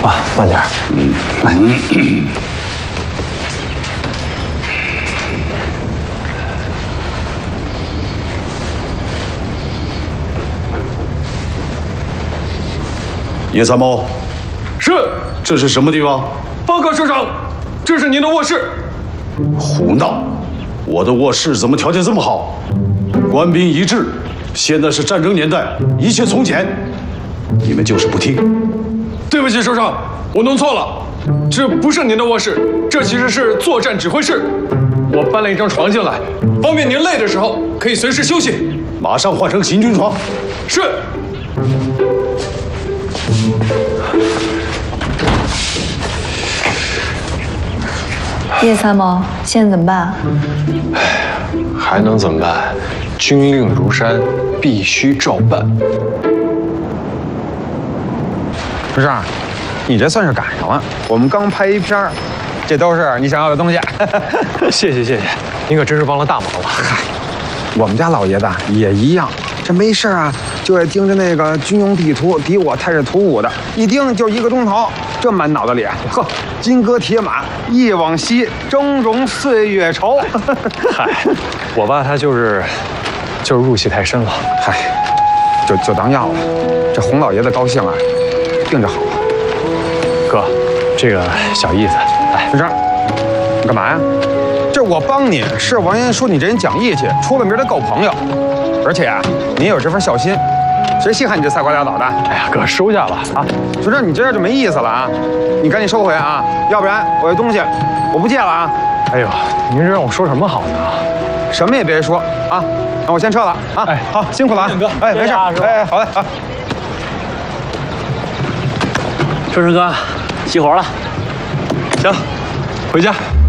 啊，慢点。来。 叶参谋， 是。 这是什么地方？ 报告首长，这是您的卧室。 胡闹！我的卧室怎么条件这么好？官兵一致，现在是战争年代，一切从简。你们就是不听。 对不起，首长，我弄错了，这不是您的卧室，这其实是作战指挥室。我搬了一张床进来，方便您累的时候可以随时休息。 马上换成行军床。 是。 叶参谋，现在怎么办？ 还能怎么办？军令如山，必须照办。 不是，你这算是赶上了。我们刚拍一片儿，这都是你想要的东西。 谢谢，您可真是帮了大忙了。 嗨，我们家老爷子也一样，这没事啊，就爱盯着那个军用地图，敌我太是图武的，一盯就1个钟头，这满脑子里，呵，金戈铁马，忆往昔，峥嵘岁月稠。 嗨，我爸他就是入戏太深了。 嗨，就当要了，这洪老爷子高兴啊，病就好了。 哥，这个小意思。哎， 就这儿，你干嘛呀？这我帮你是王爷说你这人讲义气，出了名的够朋友，而且啊，你也有这份孝心，谁稀罕你这仨瓜俩枣的？ 哎呀，哥收下了啊！ 就这你这样就没意思了啊！你赶紧收回啊，要不然我这东西我不借了啊！ 哎呦，您这让我说什么好呢？ 什么也别说啊！那我先撤了啊！ 哎， 好，辛苦了啊！ 哥， 哎，没事，哎，好嘞，好。 春哥，熄火了。 行，回家。